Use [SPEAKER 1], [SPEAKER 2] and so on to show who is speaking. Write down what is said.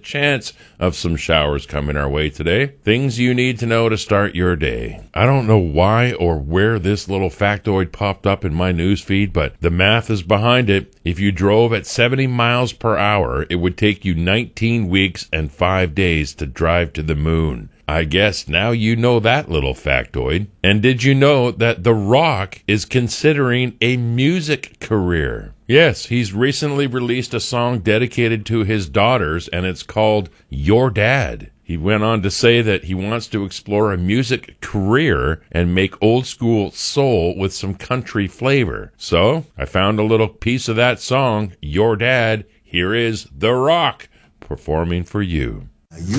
[SPEAKER 1] chance of some showers coming our way today. Things you need to know to start your day. I don't know why or where this little factoid popped up in my news feed, but the math is behind it. If you drove at 70 miles per hour, it would take you 19 weeks and 5 days to drive to the moon. I guess now you know that little factoid. And did you know that The Rock is considering a music career? Yes, he's recently released a song dedicated to his daughters, and it's called Your Dad. He went on to say that he wants to explore a music career and make old school soul with some country flavor. So I found a little piece of that song, Your Dad. Here is The Rock performing for you.